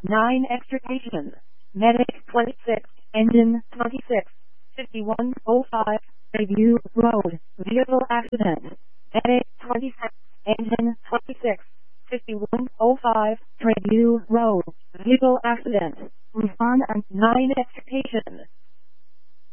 9 extrication. Medic 26, engine 26, 5105, review road, vehicle accident. Medic 26, engine 26, 5105, review road, vehicle accident. Respond on 9 extrication.